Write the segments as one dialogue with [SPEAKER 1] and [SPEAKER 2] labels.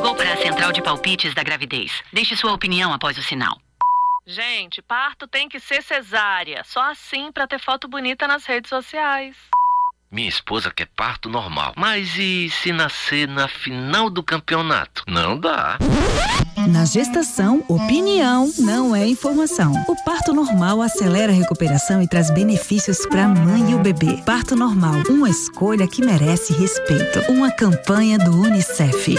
[SPEAKER 1] Ligou para a central de palpites da gravidez. Deixe sua opinião após o sinal.
[SPEAKER 2] Gente, parto tem que ser cesárea. Só assim pra ter foto bonita nas redes sociais.
[SPEAKER 3] Minha esposa quer parto normal. Mas e se nascer na final do campeonato? Não dá.
[SPEAKER 4] Na gestação, opinião não é informação. O parto normal acelera a recuperação e traz benefícios para a mãe e o bebê. Parto normal, uma escolha que merece respeito. Uma campanha do UNICEF.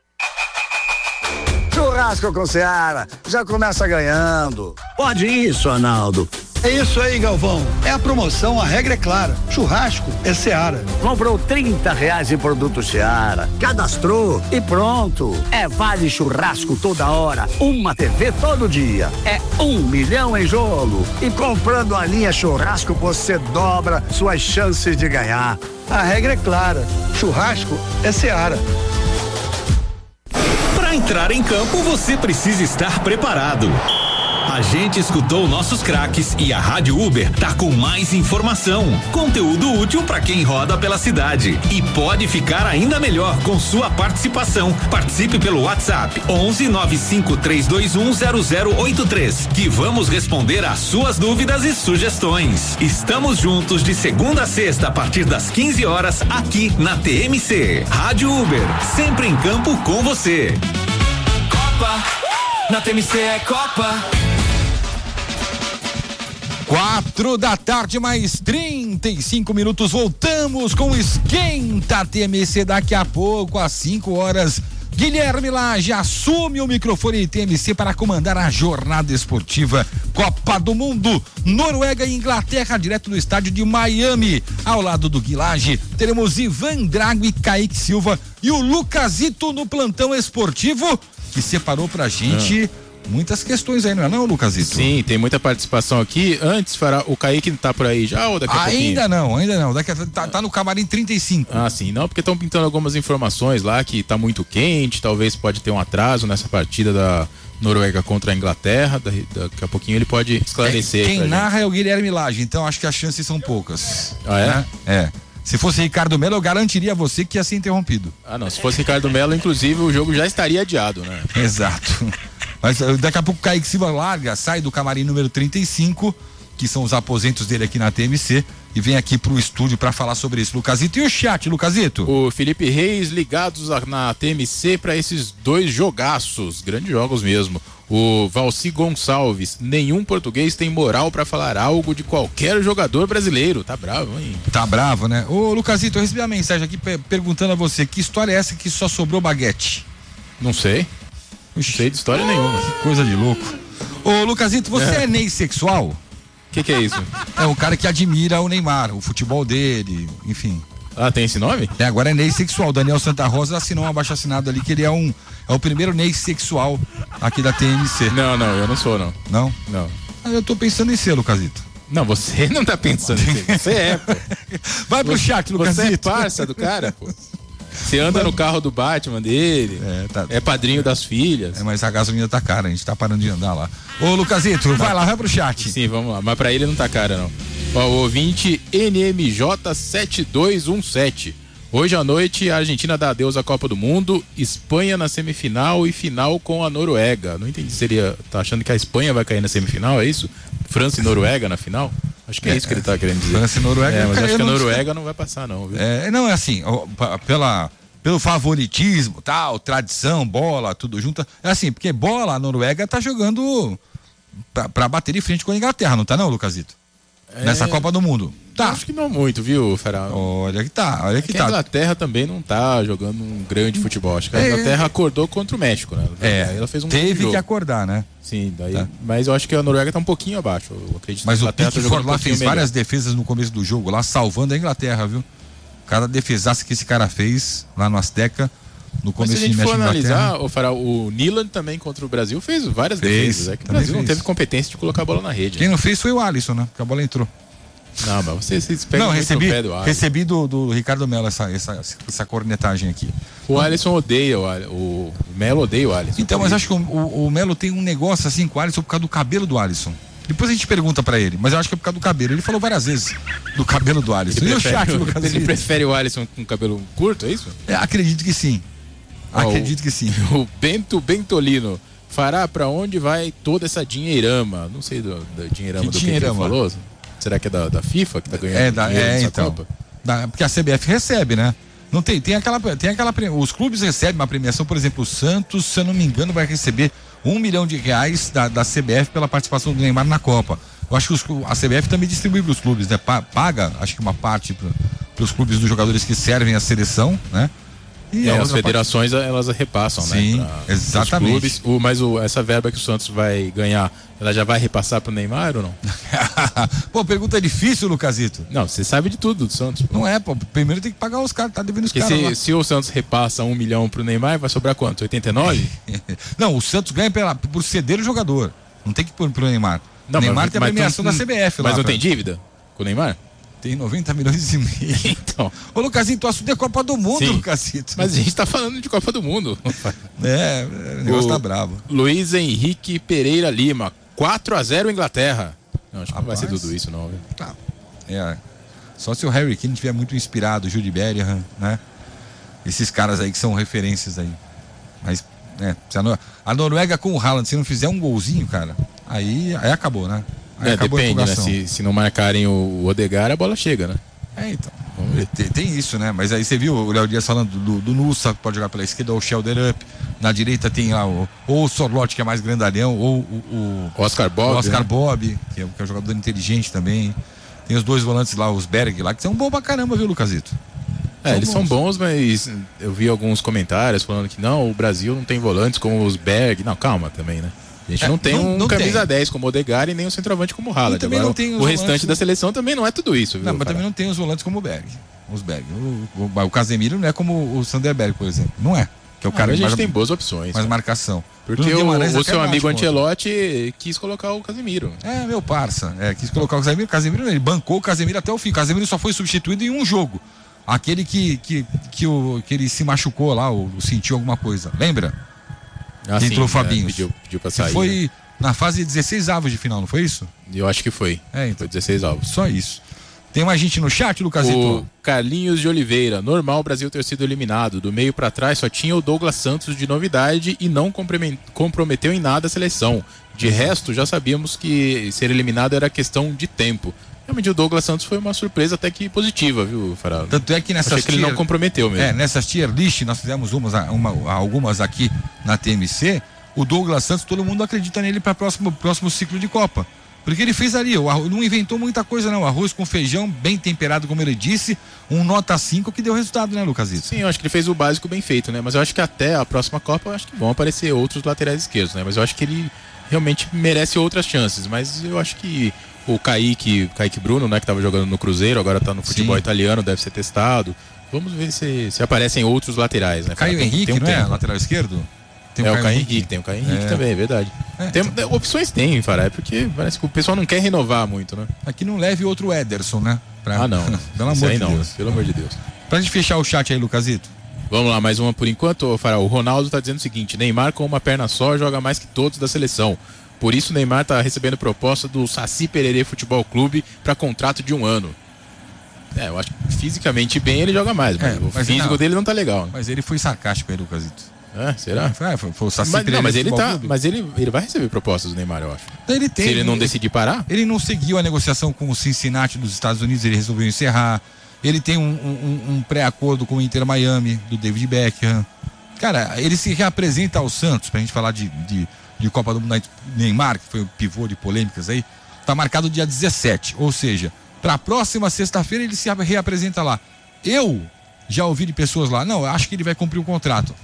[SPEAKER 5] Churrasco com Seara, já começa ganhando.
[SPEAKER 6] Pode isso, Arnaldo.
[SPEAKER 7] É isso aí, Galvão. É a promoção, a regra é clara. Churrasco é Seara.
[SPEAKER 6] Comprou R$30 em produto Seara, cadastrou e pronto. É vale churrasco toda hora, uma TV todo dia. É 1 milhão em jogo. E comprando a linha churrasco, você dobra suas chances de ganhar.
[SPEAKER 7] A regra é clara. Churrasco é Seara.
[SPEAKER 8] Para entrar em campo, você precisa estar preparado. A gente escutou nossos craques e a Rádio Uber tá com mais informação, conteúdo útil para quem roda pela cidade e pode ficar ainda melhor com sua participação. Participe pelo WhatsApp 119532100083 que vamos responder às suas dúvidas e sugestões. Estamos juntos de segunda a sexta a partir das 15 horas aqui na TMC. Rádio Uber, sempre em campo com você.
[SPEAKER 9] Copa, na TMC é Copa.
[SPEAKER 10] 4h, mais 35 minutos, voltamos com o Esquenta TMC daqui a pouco, às 5 horas. Guilherme Lage assume o microfone TMC para comandar a jornada esportiva Copa do Mundo, Noruega e Inglaterra, direto do estádio de Miami. Ao lado do Gui Lage, teremos Ivan Drago e Kaique Silva e o Lucasito no plantão esportivo, que separou pra gente muitas questões aí, não é, Lucasito?
[SPEAKER 11] Sim, tem muita participação aqui. Antes, o Kaique tá por aí já ou daqui a pouquinho?
[SPEAKER 10] Ainda não. Tá no camarim 35.
[SPEAKER 11] Ah, sim, não, porque estão pintando algumas informações lá que tá muito quente, talvez pode ter um atraso nessa partida da Noruega contra a Inglaterra. Daqui a pouquinho ele pode esclarecer.
[SPEAKER 10] Quem narra é o Guilherme Lage, então acho que as chances são poucas.
[SPEAKER 11] Ah, é?
[SPEAKER 10] Né? É. Se fosse Ricardo Melo, eu garantiria a você que ia ser interrompido.
[SPEAKER 11] Ah, não, se fosse Ricardo Melo, inclusive, o jogo já estaria adiado, né?
[SPEAKER 10] Exato. Mas daqui a pouco o Kaique Silva larga, sai do camarim número 35, que são os aposentos dele aqui na TMC, e vem aqui pro estúdio para falar sobre isso. Lucasito, e o chat, Lucasito?
[SPEAKER 11] O Felipe Reis ligados na TMC para esses dois jogaços, grandes jogos mesmo. O Valci Gonçalves, nenhum português tem moral para falar algo de qualquer jogador brasileiro. Tá bravo, hein?
[SPEAKER 10] Tá bravo, né? Ô, Lucasito, eu recebi uma mensagem aqui perguntando a você, que história é essa que só sobrou baguete?
[SPEAKER 11] Não sei. Não sei de história nenhuma.
[SPEAKER 10] Que coisa de louco. Ô, Lucasito, você é neissexual?
[SPEAKER 11] O que é isso?
[SPEAKER 10] É um cara que admira o Neymar, o futebol dele, enfim.
[SPEAKER 11] Ah, tem esse nome?
[SPEAKER 10] Agora é neissexual. Daniel Santa Rosa assinou um abaixo-assinado ali que ele é o primeiro neissexual aqui da TMC.
[SPEAKER 11] Não, eu não sou, não.
[SPEAKER 10] Não?
[SPEAKER 11] Não.
[SPEAKER 10] Eu tô pensando em ser, Lucasito.
[SPEAKER 11] Não, você não tá pensando em ser. Você é, pô.
[SPEAKER 10] Vai pro chat, Lucasito.
[SPEAKER 11] Você é parça do cara, pô. Você anda no carro do Batman dele, é padrinho das filhas.
[SPEAKER 10] Mas a gasolina tá cara, a gente tá parando de andar lá. Ô, Lucasito, vai lá, vai pro chat.
[SPEAKER 11] Sim, vamos lá, mas pra ele não tá cara, não. Ó, o ouvinte NMJ7217. Hoje à noite a Argentina dá adeus à Copa do Mundo, Espanha na semifinal e final com a Noruega. Não entendi, tá achando que a Espanha vai cair na semifinal, é isso? França e Noruega na final? Acho que é isso que ele tá querendo dizer.
[SPEAKER 10] França e Noruega.
[SPEAKER 11] Mas acho que a Noruega não vai passar, não, viu?
[SPEAKER 10] Não, é assim, pelo favoritismo, tal, tradição, bola, tudo junto. É assim, porque bola, a Noruega tá jogando pra bater de frente com a Inglaterra, não tá não, Lucasito? Nessa Copa do Mundo. Tá.
[SPEAKER 11] Acho que não muito, viu, Ferral?
[SPEAKER 10] Olha que tá.
[SPEAKER 11] A Inglaterra também não tá jogando um grande futebol. Acho que a Inglaterra acordou contra o México, né?
[SPEAKER 10] Ela fez teve que acordar, né?
[SPEAKER 11] Sim, daí. Tá. Mas eu acho que a Noruega tá um pouquinho abaixo. Eu acredito.
[SPEAKER 10] Mas o Pickford lá fez várias defesas no começo do jogo, lá salvando a Inglaterra, viu? Cada defesaça que esse cara fez lá no Azteca, no começo de México.
[SPEAKER 11] Se a gente for analisar, o Nilan também contra o Brasil fez várias defesas. É que o Brasil não teve competência de colocar a bola na rede.
[SPEAKER 10] Quem não fez foi o Alisson, né? Porque a bola entrou.
[SPEAKER 11] Não, mas você pega muito no pé do Alisson.
[SPEAKER 10] Recebi do Ricardo Melo essa cornetagem aqui.
[SPEAKER 11] O Alisson odeia o Melo odeia o Alisson.
[SPEAKER 10] Então, mas acho que o Melo tem um negócio assim com o Alisson por causa do cabelo do Alisson. Depois a gente pergunta pra ele, mas eu acho que é por causa do cabelo. Ele falou várias vezes do cabelo do Alisson.
[SPEAKER 11] Ele prefere o Alisson com cabelo curto, é isso?
[SPEAKER 10] Acredito que sim. Acredito que sim.
[SPEAKER 11] O Bento Bentolino. Fará pra onde vai toda essa dinheirama? Não sei do dinheirama do que ele falou. Será que é da FIFA que tá ganhando essa Copa?
[SPEAKER 10] Porque a CBF recebe, né? Não tem aquela os clubes recebem uma premiação, por exemplo, o Santos, se eu não me engano, vai receber R$1 milhão da CBF pela participação do Neymar na Copa. Eu acho que a CBF também distribui para os clubes, né? Paga, acho que uma parte para os clubes dos jogadores que servem a seleção, né? E
[SPEAKER 11] as federações, elas repassam,
[SPEAKER 10] sim,
[SPEAKER 11] né?
[SPEAKER 10] Exatamente.
[SPEAKER 11] Clubes. Mas essa verba que o Santos vai ganhar, ela já vai repassar pro Neymar ou não?
[SPEAKER 10] Pô, pergunta difícil, Lucasito.
[SPEAKER 11] Não, você sabe de tudo do Santos. Pô.
[SPEAKER 10] Não é, pô. Primeiro tem que pagar os caras, tá devendo os caras.
[SPEAKER 11] Se o Santos repassa R$1 milhão pro Neymar, vai sobrar quanto? 89?
[SPEAKER 10] Não, o Santos ganha por ceder o jogador. Não tem que pôr pro Neymar.
[SPEAKER 11] Não,
[SPEAKER 10] o Neymar tem a premiação da CBF lá.
[SPEAKER 11] Mas não tem dívida com o Neymar?
[SPEAKER 10] Tem 90 milhões e meio.
[SPEAKER 11] Então.
[SPEAKER 10] Ô, Lucasito, tu assunto é Copa do Mundo, Lucasito.
[SPEAKER 11] Mas a gente tá falando de Copa do Mundo.
[SPEAKER 10] O negócio tá bravo.
[SPEAKER 11] Luiz Henrique Pereira Lima, 4-0 Inglaterra. Não, acho que não vai ser tudo isso, não.
[SPEAKER 10] Tá. Só se o Harry Kane estiver muito inspirado, o Jude Bellingham, né? Esses caras aí que são referências aí. Mas, se a Noruega com o Haaland, se não fizer um golzinho, cara, aí acabou, né?
[SPEAKER 11] Depende, né? Se não marcarem o Odegaard, a bola chega, né?
[SPEAKER 10] Então. Tem isso, né? Mas aí você viu o Léo Dias falando do Nusa, que pode jogar pela esquerda, ou o Shelder Up. Na direita tem lá ou o Sorloth, que é mais grandalhão, ou o
[SPEAKER 11] Oscar Bob.
[SPEAKER 10] Bob, que é um jogador inteligente também. Tem os dois volantes lá, os Berg lá, que são bons pra caramba, viu, Lucasito?
[SPEAKER 11] Eles são bons, mas eu vi alguns comentários falando que não, o Brasil não tem volantes como os Berg. Não, calma também, né? A gente não tem um camisa 10 como o Odegaard e nem um centroavante como o Haaland. Agora, o restante da seleção também não é tudo isso, viu?
[SPEAKER 10] Não, mas também não tem os volantes como o Berg. O Casemiro não é como o Sanderberg, por exemplo. Não é. Que é o cara
[SPEAKER 11] a gente tem boas opções.
[SPEAKER 10] Mais marcação.
[SPEAKER 11] Porque o seu amigo Ancelotti quis colocar o Casemiro.
[SPEAKER 10] Meu parça. Quis colocar o Casemiro. Casemiro, ele bancou o Casemiro até o fim. O Casemiro só foi substituído em um jogo. Aquele que ele se machucou lá, ou sentiu alguma coisa. Lembra? Entrou o Fabinho.
[SPEAKER 11] Pediu pra sair.
[SPEAKER 10] Foi na fase de 16 avos de final, não foi isso?
[SPEAKER 11] Eu acho que foi.
[SPEAKER 10] Então.
[SPEAKER 11] Foi 16 avos.
[SPEAKER 10] Só isso. Tem mais gente no chat, Lucasito?
[SPEAKER 11] O Carlinhos de Oliveira. Normal o Brasil ter sido eliminado. Do meio pra trás só tinha o Douglas Santos de novidade e não comprometeu em nada a seleção. De resto, já sabíamos que ser eliminado era questão de tempo. Realmente o Douglas Santos foi uma surpresa até que positiva, viu, Fará?
[SPEAKER 10] Tanto é que nessas
[SPEAKER 11] que ele não comprometeu mesmo.
[SPEAKER 10] Nessas tier list, nós fizemos algumas aqui na TMC, o Douglas Santos, todo mundo acredita nele para o próximo ciclo de Copa. Porque ele fez ali, não inventou muita coisa não, arroz com feijão, bem temperado, como ele disse, um nota 5 que deu resultado, né, Lucasito?
[SPEAKER 11] Sim, eu acho que ele fez o básico bem feito, né? Mas eu acho que até a próxima Copa, eu acho que vão aparecer outros laterais esquerdos, né? Mas eu acho que ele realmente merece outras chances, mas eu acho que o Kaique Bruno, né, que estava jogando no Cruzeiro, agora está no futebol italiano, deve ser testado. Vamos ver se aparecem outros laterais, né?
[SPEAKER 10] Caio Henrique, não é? Lateral esquerdo?
[SPEAKER 11] Tem o Caio Henrique, tem o Caio Henrique também, é verdade. Opções tem, Fará, porque parece que o pessoal não quer renovar muito, né?
[SPEAKER 10] Aqui não leve outro Ederson, né?
[SPEAKER 11] Não.
[SPEAKER 10] Pelo amor de Deus.
[SPEAKER 11] Pelo amor de Deus.
[SPEAKER 10] Pra gente fechar o chat aí, Lucasito.
[SPEAKER 11] Vamos lá, mais uma por enquanto, Fará. O Ronaldo tá dizendo o seguinte: Neymar com uma perna só joga mais que todos da seleção. Por isso o Neymar está recebendo proposta do Saci Pererê Futebol Clube para contrato de 1 ano. Eu acho que fisicamente bem ele joga mais, mas o físico dele não tá legal. Né?
[SPEAKER 10] Mas ele foi sarcástico aí, Lucasito.
[SPEAKER 11] Será?
[SPEAKER 10] Foi o Saci Pererê Futebol Clube.
[SPEAKER 11] Mas ele vai receber propostas do Neymar, eu acho.
[SPEAKER 10] Ele tem.
[SPEAKER 11] Se ele não decidir parar?
[SPEAKER 10] Ele não seguiu a negociação com o Cincinnati dos Estados Unidos, ele resolveu encerrar. Ele tem um pré-acordo com o Inter Miami, do David Beckham. Cara, ele se reapresenta ao Santos, pra gente falar de Copa do Mundo. Neymar, que foi o pivô de polêmicas aí, tá marcado dia 17, ou seja, pra próxima sexta-feira ele se reapresenta lá. Eu já ouvi de pessoas lá, não, acho que ele vai cumprir o contrato.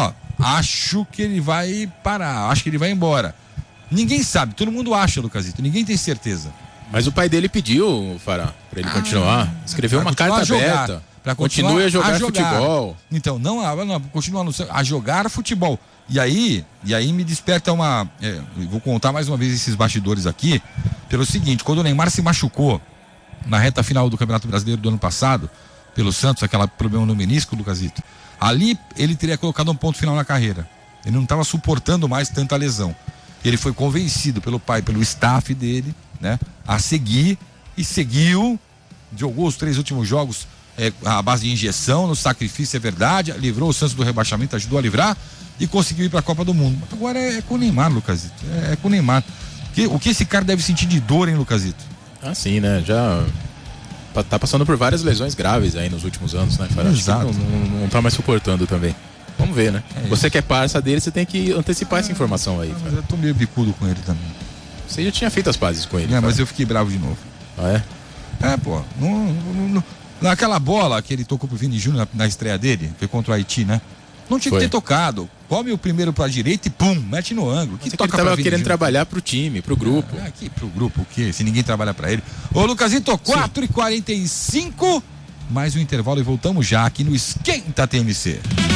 [SPEAKER 10] Acho que ele vai parar, acho que ele vai embora. Ninguém sabe, todo mundo acha, Lucasito, ninguém tem certeza.
[SPEAKER 11] Mas o pai dele pediu, Fará, pra ele continuar, escreveu uma carta aberta. Continue a jogar futebol.
[SPEAKER 10] Então, não continua a jogar futebol. E aí me desperta vou contar mais uma vez esses bastidores aqui, pelo seguinte: quando o Neymar se machucou na reta final do Campeonato Brasileiro do ano passado, pelo Santos, aquele problema no menisco, Lucasito, ali ele teria colocado um ponto final na carreira. Ele não estava suportando mais tanta lesão. Ele foi convencido pelo pai, pelo staff dele, né, a seguir, e seguiu, jogou os 3 últimos jogos a base de injeção, no sacrifício, é verdade, livrou o Santos do rebaixamento, ajudou a livrar e conseguiu ir para a Copa do Mundo. Agora é com o Neymar, Lucasito, é com o Neymar. O que esse cara deve sentir de dor, hein, Lucasito?
[SPEAKER 11] Ah, sim, né? Já tá passando por várias lesões graves aí nos últimos anos, né?
[SPEAKER 10] Exato.
[SPEAKER 11] Não tá mais suportando também. Vamos ver, né? Você que é parça dele, você tem que antecipar essa informação aí.
[SPEAKER 10] Mas eu tô meio bicudo com ele também.
[SPEAKER 11] Você já tinha feito as pazes com ele.
[SPEAKER 10] Mas eu fiquei bravo de novo.
[SPEAKER 11] Ah, é?
[SPEAKER 10] Pô. Naquela bola que ele tocou pro Vini Júnior na estreia dele, foi contra o Haiti, né? Não tinha que ter tocado. Come o primeiro pra direita e pum, mete no ângulo.
[SPEAKER 11] Que toca ele tava querendo trabalhar pro time, pro grupo.
[SPEAKER 10] Aqui pro grupo o quê? Se ninguém trabalha pra ele. Ô, Lucasito, 4h45, mais um intervalo e voltamos já aqui no Esquenta TMC.